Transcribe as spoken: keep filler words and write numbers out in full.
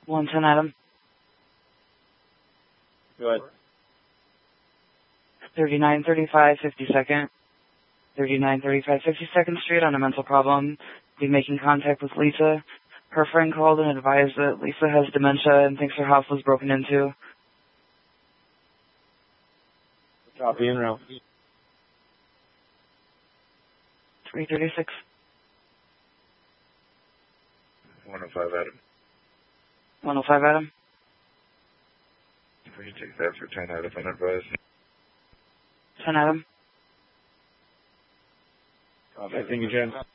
one ten Adam. Go ahead. thirty-nine thirty-five fifty-second. thirty-nine thirty-five fifty-second Street on a mental problem. Be making contact with Lisa. Her friend called and advised that Lisa has dementia and thinks her house was broken into. Copy and route. three thirty-six. one oh five Adam. one oh five Adam. Will you take that for ten Adam unadvised? ten Adam. Copy. Thank you, Jen.